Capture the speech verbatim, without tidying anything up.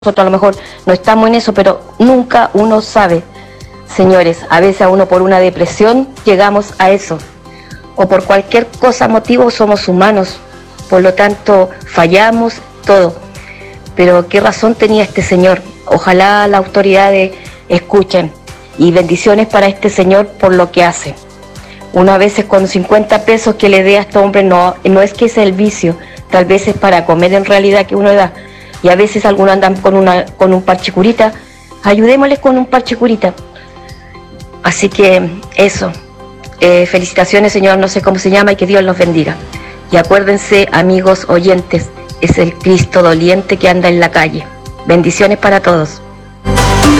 nosotros a lo mejor no estamos en eso, pero nunca uno sabe, señores. A veces a uno por una depresión llegamos a eso, o por cualquier cosa, motivo, somos humanos, por lo tanto fallamos todo. Pero qué razón tenía este señor. Ojalá las autoridades escuchen, y bendiciones para este señor por lo que hace. Una vez con cincuenta pesos que le dé a este hombre, no, no es que sea el vicio, tal vez es para comer en realidad que uno da. Y a veces algunos andan con, una, con un parche curita, ayudémosles con un parche curita. Así que eso, eh, felicitaciones, señor, no sé cómo se llama, y que Dios los bendiga. Y acuérdense, amigos oyentes, es el Cristo doliente que anda en la calle. Bendiciones para todos.